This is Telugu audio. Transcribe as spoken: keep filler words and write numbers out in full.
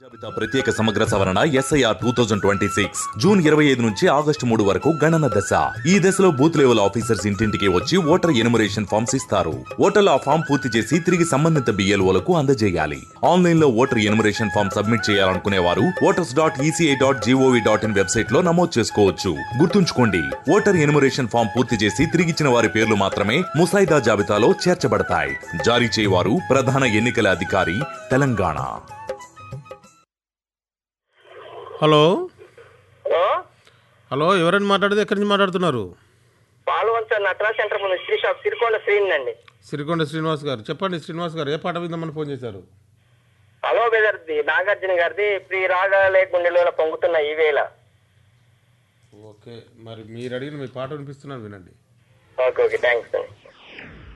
జాబితా ప్రత్యేక సమగ్ర సవరణ SIR two thousand twenty six June ఇరవై ఐదు నుంచి ఆగస్టు మూడు వరకు గణన దశ. ఈ దశలో బూత్ లెవెల్ ఆఫీసర్స్ ఇంటింటికి వచ్చి ఓటర్ ఎనుమరేషన్ ఫామ్స్ ఇస్తారు. ఓటర్లు ఆ ఫామ్ పూర్తి చేసి తిరిగి సంబంధిత బిఎల్ఓలకు అందజేయాలి. ఆన్లైన్ లో ఓటర్ ఎనుమరేషన్ ఫామ్ సబ్మిట్ చేయాలనుకునే వారు voters dot ECI dot GOV dot in website లో నమోదు చేసుకోవచ్చు. గుర్తుంచుకోండి, ఓటర్ ఎనుమరేషన్ ఫామ్ పూర్తి చేసి తిరిగిచ్చిన వారి పేర్లు మాత్రమే ముసాయిదా జాబితాలో చేర్చబడతాయి. జారీ చేయవారు ప్రధాన ఎన్నికల అధికారి, తెలంగాణ. హలో హలో హలో ఎవరైనా మాట్లాడేది? ఎక్కడి నుంచి మాట్లాడుతున్నారు? పాల్వంచ నటరాజ్ సెంటర్ ముందు శ్రీ షాప్ సిరికొండ శ్రీని అండి. సిరికొండ శ్రీనివాస్ గారు, చెప్పండి శ్రీనివాస్ గారు, ఏ పాట విందామని ఫోన్ చేశారు? హలో బెదర్ది నాగార్జున గారిది ప్రీ రాగాలే గుండెలో పొంగుతున్న ఈ వేళ. ఓకే, మరి మీరు అడిగిన మీ పాట వినిపిస్తున్నాను, వినండి. ఓకే ఓకే థ్యాంక్స్ అండి.